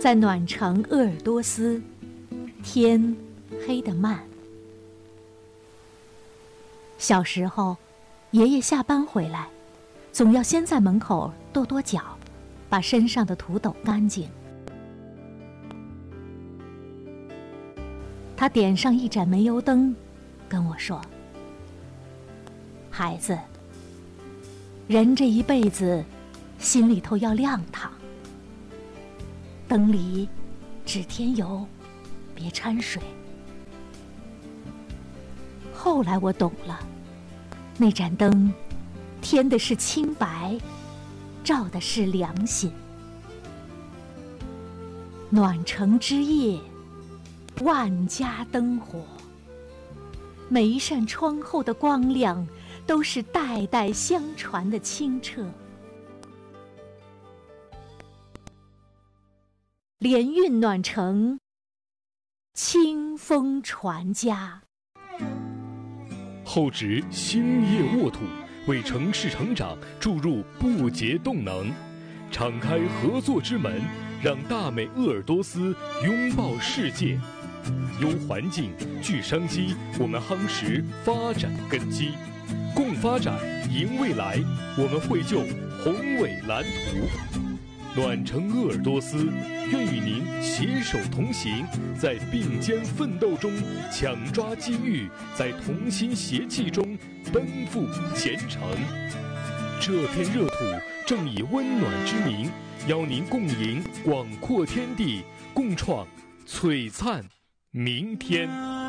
在暖城鄂尔多斯，天黑得慢。小时候，爷爷下班回来，总要先在门口跺跺脚，把身上的土抖干净。他点上一盏煤油灯，跟我说：“孩子，人这一辈子，心里头要亮堂。灯里只添油，别掺水。”后来我懂了，那盏灯添的是清白，照的是良心。暖城之夜，万家灯火，每一扇窗后的光亮，都是代代相传的清澈。联运暖城，清风传家。 厚植兴业沃土，为城市成长注入不竭动能，敞开合作之门，让大美鄂尔多斯拥抱世界。优环境，聚商机，我们夯实发展根基，共发展，赢未来。我们绘就宏伟蓝图。暖城鄂尔多斯愿与您携手同行，在并肩奋斗中抢抓机遇，在同心协气中奔赴前程。这片热土正以温暖之名，邀您共迎广阔天地，共创璀璨明天。